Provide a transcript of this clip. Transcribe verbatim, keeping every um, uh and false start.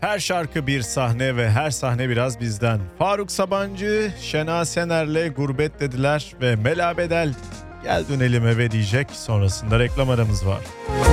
Her şarkı bir sahne ve her sahne biraz bizden. Faruk Sabancı, Şena Sener'le Gurbet dediler ve Mela Bedel Gel Dönelim Eve diyecek. Sonrasında reklam aramız var.